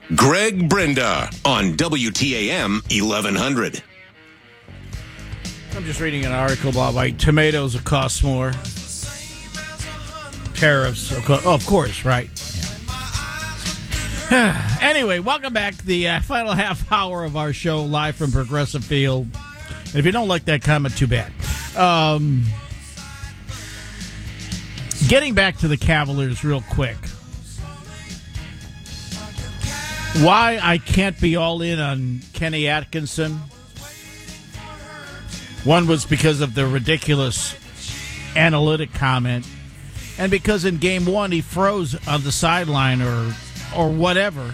Greg Brenda on WTAM 1100. I'm just reading an article about why tomatoes will cost more. Tariffs, of course, right? Yeah. Anyway, welcome back to the final half hour of our show, live from Progressive Field. And if you don't like that comment, too bad. Getting back to the Cavaliers real quick. Why I can't be all in on Kenny Atkinson. One was because of the ridiculous analytic comment, and because in game one he froze on the sideline or whatever.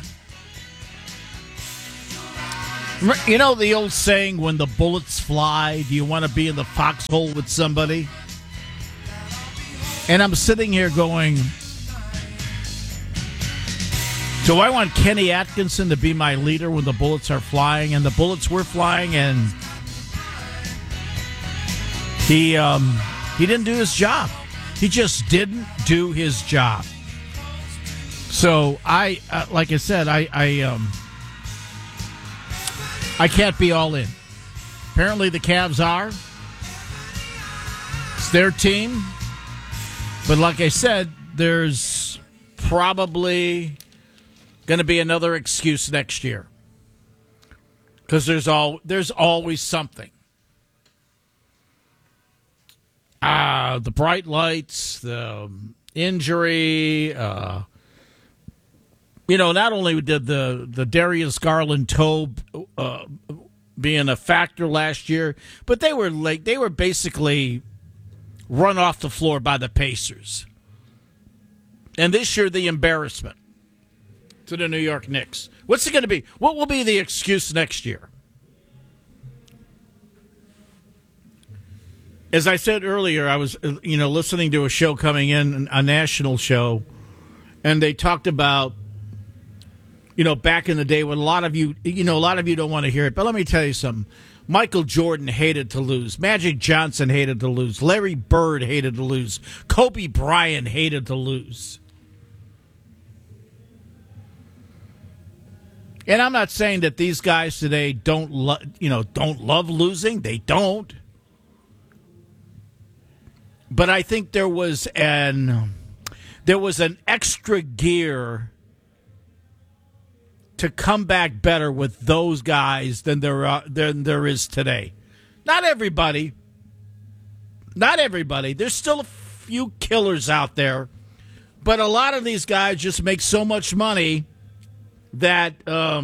You know the old saying, when the bullets fly, do you want to be in the foxhole with somebody? And I'm sitting here going, do I want Kenny Atkinson to be my leader when the bullets are flying? And the bullets were flying, and he didn't do his job. He just didn't do his job. So like I said, I can't be all in. Apparently the Cavs are. It's their team. But like I said, there's probably going to be another excuse next year. Because there's always something. The bright lights, the injury, not only did the Darius Garland toe being a factor last year, but they were basically run off the floor by the Pacers. And this year, the embarrassment to the New York Knicks. What's it going to be? What will be the excuse next year? As I said earlier, I was listening to a show coming in, a national show, and they talked about back in the day when a lot of you don't want to hear it, but let me tell you something. Michael Jordan hated to lose. Magic Johnson hated to lose. Larry Bird hated to lose. Kobe Bryant hated to lose. And I'm not saying that these guys today don't love losing. They don't. But I think there was an extra gear to come back better with those guys than there is today. Not everybody. There's still a few killers out there, but a lot of these guys just make so much money that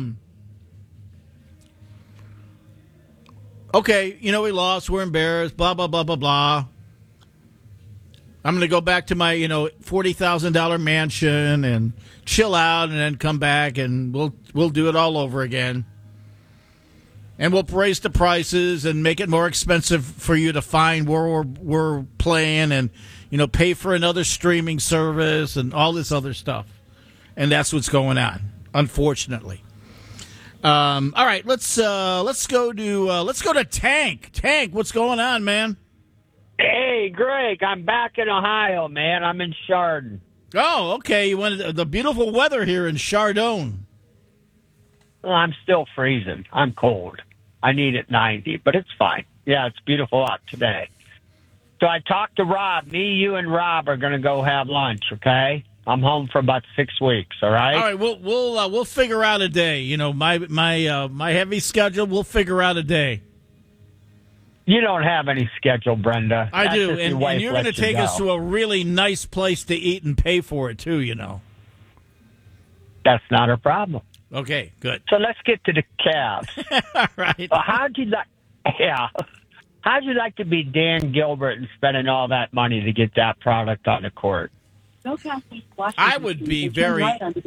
okay, we lost, we're embarrassed, blah blah blah blah blah. I'm going to go back to my, $40,000 mansion and chill out, and then come back, and we'll do it all over again. And we'll raise the prices and make it more expensive for you to find where we're playing, and pay for another streaming service and all this other stuff. And that's what's going on, unfortunately. All right, let's go to Tank. Tank, what's going on, man? Hey, Greg, I'm back in Ohio, man. I'm in Chardon. Oh, okay. You wanted the beautiful weather here in Chardon. Well, I'm still freezing. I'm cold. I need it 90, but it's fine. Yeah, it's beautiful out today. So I talked to Rob. Me, you, and Rob are going to go have lunch, okay? I'm home for about 6 weeks, all right? All right, we'll figure out a day. My heavy schedule, we'll figure out a day. You don't have any schedule, Brenda. I do, and you're going to take us to a really nice place to eat and pay for it, too, That's not a problem. Okay, good. So let's get to the Cavs. All right. Well, how'd you like to be Dan Gilbert and spending all that money to get that product on the court? I would be very...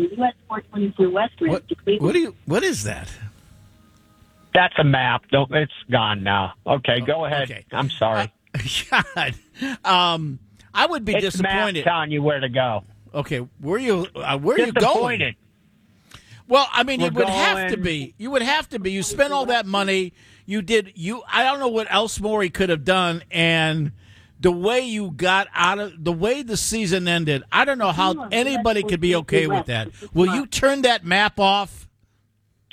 What is that? That's a map. It's gone now. Okay, go ahead. Okay. I'm sorry. God, I would be disappointed. It's telling you where to go. Okay, where are you going? Well, I mean, it would have to be. You would have to be. You spent all that money. I don't know what else more he could have done, and the way you got out of the way the season ended, I don't know how anybody could be okay with that. Will you turn that map off?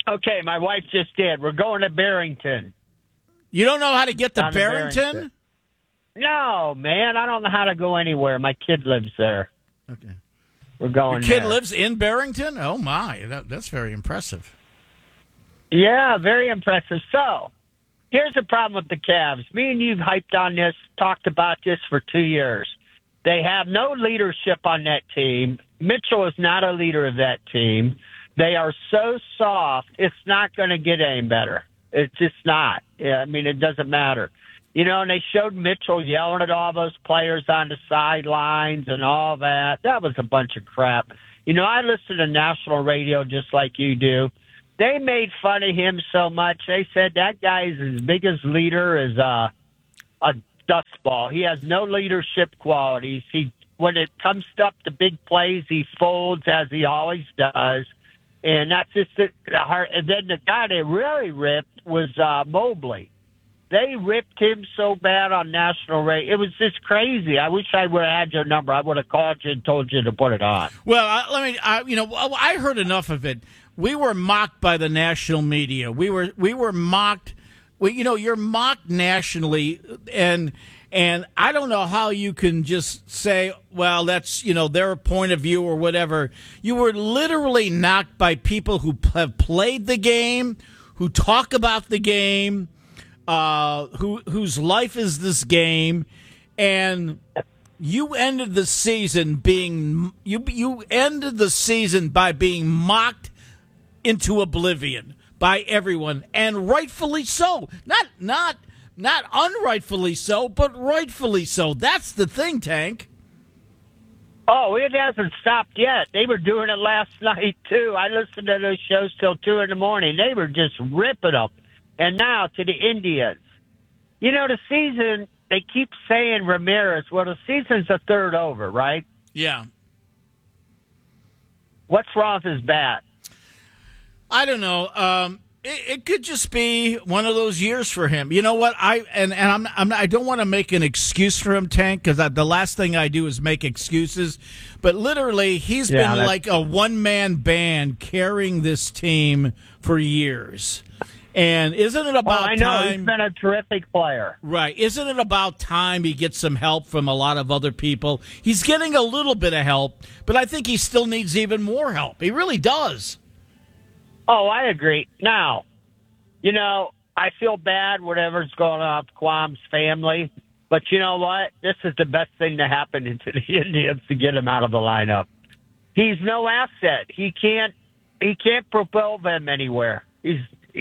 Okay, my wife just did. We're going to Barrington. You don't know how to get to Down to Barrington? No, man, I don't know how to go anywhere. My kid lives there. Okay. We're going Your kid there. lives in Barrington? Oh, my. That's very impressive. Yeah, very impressive. So, here's the problem with the Cavs. Me and you've hyped on this, talked about this for 2 years. They have no leadership on that team. Mitchell is not a leader of that team. They are so soft, it's not going to get any better. It's just not. Yeah, I mean, it doesn't matter. You know, and they showed Mitchell yelling at all those players on the sidelines and all that. That was a bunch of crap. You know, I listen to national radio just like you do. They made fun of him so much. They said that guy is as big as leader as a dust ball. He has no leadership qualities. When it comes up to big plays, he folds as he always does. And that's just the heart. And then the guy they really ripped was Mobley. They ripped him so bad on national radio. It was just crazy. I wish I would have had your number. I would have called you and told you to put it on. Well, I heard enough of it. We were mocked by the national media. We were mocked. Well, you know, you're mocked nationally, and I don't know how you can just say, well, that's, you know, their point of view or whatever. You were literally knocked by people who have played the game, who talk about the game, whose life is this game, and you ended the season by being mocked into oblivion by everyone, and rightfully so. Not unrightfully so, but rightfully so. That's the thing, Tank. Oh, it hasn't stopped yet. They were doing it last night, too. I listened to those shows till 2 in the morning. They were just ripping them. And now to the Indians. You know, the season, they keep saying Ramirez. Well, the season's a third over, right? Yeah. What's wrong with his bat? I don't know. It could just be one of those years for him. You know what? I don't want to make an excuse for him, Tank, because the last thing I do is make excuses. But literally, he's been like a one-man band carrying this team for years. And isn't it about I know. time? He's been a terrific player. Right. Isn't it about time he gets some help from a lot of other people? He's getting a little bit of help, but I think he still needs even more help. He really does. Oh, I agree. Now, you know, I feel bad whatever's going on with Quam's family, but you know what? This is the best thing to happen to the Indians to get him out of the lineup. He's no asset. He can't propel them anywhere. He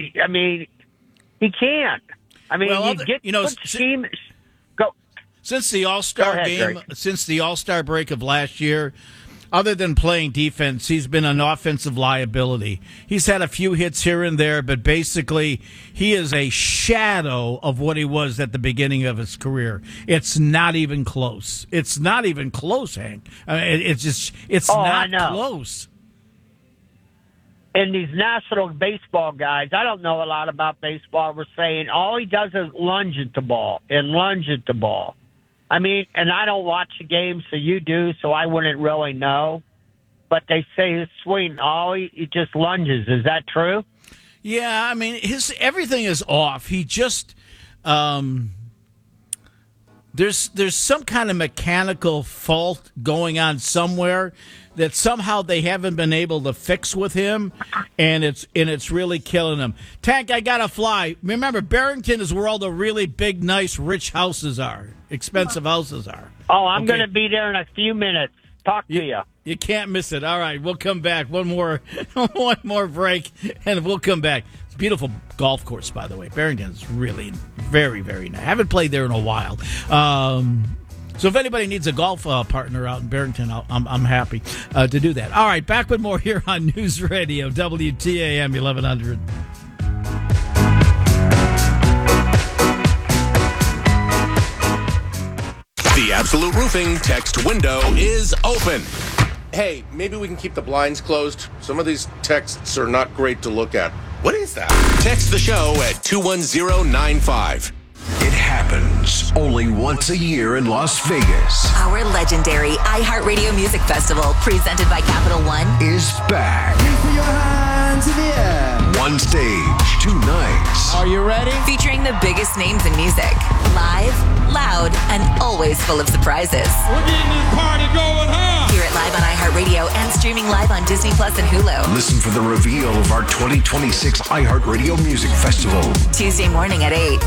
can't. I mean, Well, go. Since the All-Star ahead, game, Greg. since the All-Star break of last year, other than playing defense, he's been an offensive liability. He's had a few hits here and there, but basically he is a shadow of what he was at the beginning of his career. It's not even close. It's not even close, Hank. It's I not know. close. And these national baseball guys, I don't know a lot about baseball, were saying all he does is lunge at the ball and lunge at the ball. I mean, and I don't watch the game, so you do, so I wouldn't really know. But they say his swing, he just lunges. Is that true? Yeah, I mean, everything is off. He just there's some kind of mechanical fault going on somewhere that somehow they haven't been able to fix with him, and it's really killing him. Tank, I gotta fly. Remember, Barrington is where all the really big, nice, rich houses are, expensive houses are. Oh, I'm going to be there in a few minutes. Talk to you. You can't miss it. All right, we'll come back. One more break, and we'll come back. It's a beautiful golf course, by the way. Barrington's really very, very nice. I haven't played there in a while. So if anybody needs a golf partner out in Barrington, I'm happy to do that. All right, back with more here on News Radio, WTAM 1100. The Absolute Roofing text window is open. Hey, maybe we can keep the blinds closed. Some of these texts are not great to look at. What is that? Text the show at 21095. It happens only once a year in Las Vegas. Our legendary iHeartRadio Music Festival, presented by Capital One, Is back. Put your hands in the air. One stage, 2 nights. Are you ready? Featuring the biggest names in music. Live, loud, and always full of surprises. We're getting this party going, huh? Hear it live on iHeartRadio and streaming live on Disney Plus and Hulu. Listen for the reveal of our 2026 iHeartRadio Music Festival. Tuesday morning at 8.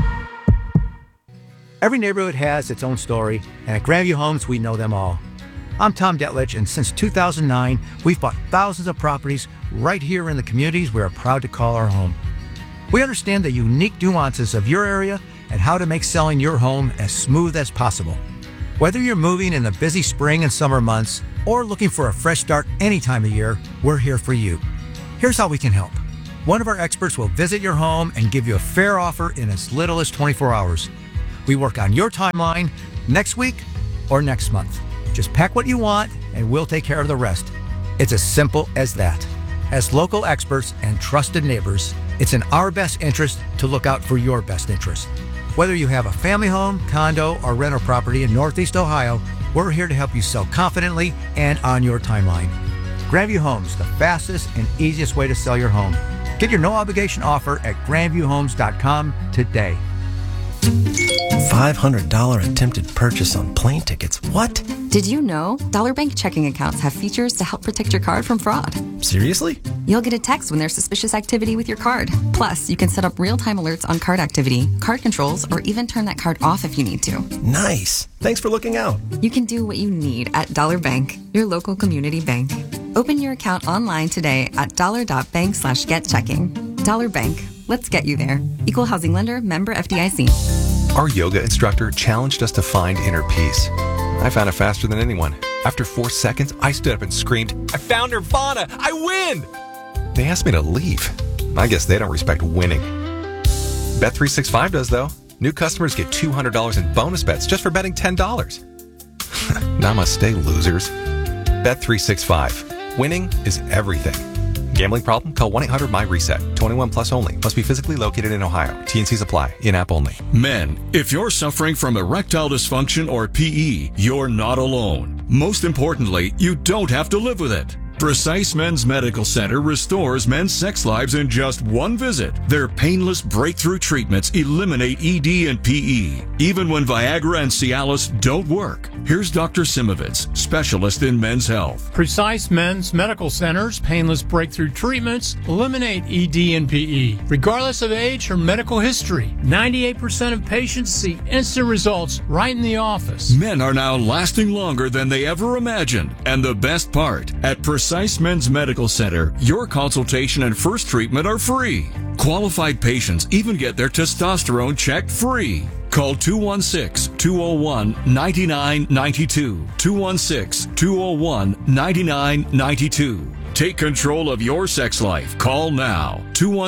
Every neighborhood has its own story, and at Grandview Homes, we know them all. I'm Tom Detlich, and since 2009, we've bought thousands of properties right here in the communities we are proud to call our home. We understand the unique nuances of your area and how to make selling your home as smooth as possible. Whether you're moving in the busy spring and summer months or looking for a fresh start any time of year, we're here for you. Here's how we can help. One of our experts will visit your home and give you a fair offer in as little as 24 hours. We work on your timeline next week or next month. Just pack what you want and we'll take care of the rest. It's as simple as that. As local experts and trusted neighbors, it's in our best interest to look out for your best interest. Whether you have a family home, condo, or rental property in Northeast Ohio, we're here to help you sell confidently and on your timeline. Grandview Homes, the fastest and easiest way to sell your home. Get your no-obligation offer at grandviewhomes.com today. $500 attempted purchase on plane tickets. What? Did you know Dollar Bank checking accounts have features to help protect your card from fraud? Seriously? You'll get a text when there's suspicious activity with your card. Plus, you can set up real-time alerts on card activity, card controls, or even turn that card off if you need to. Nice. Thanks for looking out. You can do what you need at Dollar Bank, your local community bank. Open your account online today at dollar.bank/getchecking. Dollar Bank. Let's get you there. Equal housing lender, member FDIC. Our yoga instructor challenged us to find inner peace. I found it faster than anyone. After 4 seconds, I stood up and screamed, "I found Nirvana! I win!" They asked me to leave. I guess they don't respect winning. Bet365 does, though. New customers get $200 in bonus bets just for betting $10. Namaste, losers. Bet365. Winning is everything. Gambling problem? Call 1-800-MY-RESET. 21 plus only. Must be physically located in Ohio. T&Cs apply. In-app only. Men, if you're suffering from erectile dysfunction or PE, you're not alone. Most importantly, you don't have to live with it. Precise Men's Medical Center restores men's sex lives in just one visit. Their painless breakthrough treatments eliminate ED and PE, even when Viagra and Cialis don't work. Here's Dr. Simovitz, specialist in men's health. Precise Men's Medical Center's painless breakthrough treatments eliminate ED and PE, regardless of age or medical history. 98% of patients see instant results right in the office. Men are now lasting longer than they ever imagined. And the best part, at Precise Men's Medical Center, your consultation and first treatment are free. Qualified patients even get their testosterone checked free. Call 216-201-9992. 216-201-9992. Take control of your sex life. Call now.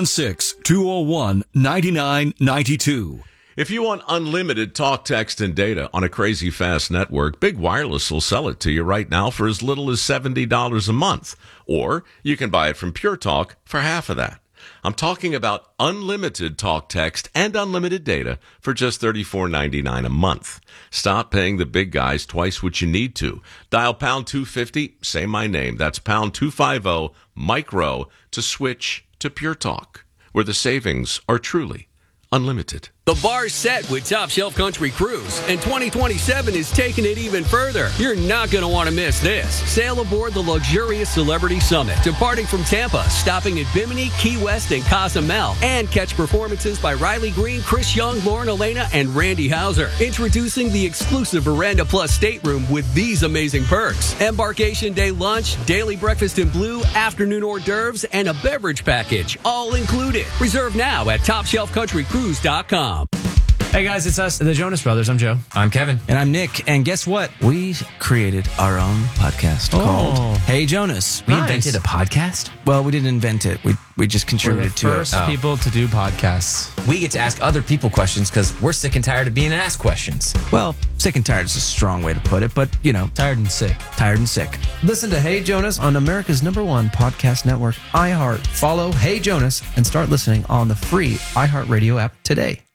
216-201-9992. If you want unlimited talk, text, and data on a crazy fast network, Big Wireless will sell it to you right now for as little as $70 a month. Or you can buy it from Pure Talk for half of that. I'm talking about unlimited talk, text, and unlimited data for just $34.99 a month. Stop paying the big guys twice what you need to. Dial pound 250, say my name. That's pound 250, micro, to switch to Pure Talk, where the savings are truly unlimited. The bar's set with Top Shelf Country Cruise, and 2027 is taking it even further. You're not going to want to miss this. Sail aboard the luxurious Celebrity Summit, departing from Tampa, stopping at Bimini, Key West, and Cozumel, and catch performances by Riley Green, Chris Young, Lauren Elena, and Randy Hauser. Introducing the exclusive Veranda Plus stateroom with these amazing perks: embarkation day lunch, daily breakfast in blue, afternoon hors d'oeuvres, and a beverage package, all included. Reserve now at TopShelfCountryCruise.com. Hey guys, it's us, the Jonas Brothers. I'm Joe. I'm Kevin. And I'm Nick. And guess what? We created our own podcast called Hey Jonas. We invented a podcast? Well, we didn't invent it. We just contributed to it. We're the first people to do podcasts. We get to ask other people questions because we're sick and tired of being asked questions. Well, sick and tired is a strong way to put it, but, you know. Tired and sick. Tired and sick. Listen to Hey Jonas on America's #1 podcast network, iHeart. Follow Hey Jonas and start listening on the free iHeartRadio app today.